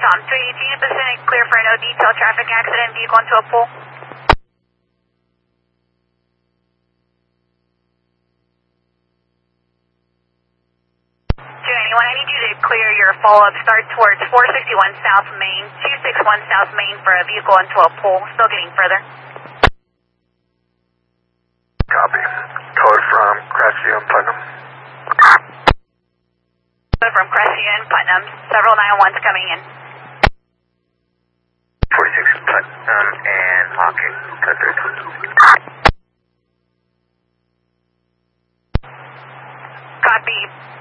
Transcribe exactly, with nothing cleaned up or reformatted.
Tom three, Gina Pacific, clear for no detail traffic accident, vehicle into a pool. two ninety-one, I need you to clear your follow-up start towards four sixty-one South Main, two sixty-one South Main for a vehicle into a pool, still getting further. Copy. Color from Crestview and Putnam. From Crestview and Putnam, several nine one ones coming in. forty-six Putnam and Hawkins, Clippers. Copy.